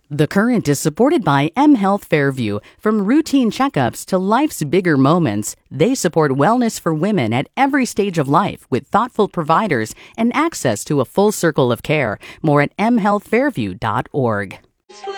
The Current is supported by mHealth Fairview. From routine checkups to life's bigger moments, they support wellness for women at every stage of life with thoughtful providers and access to a full circle of care. More at mhealthfairview.org.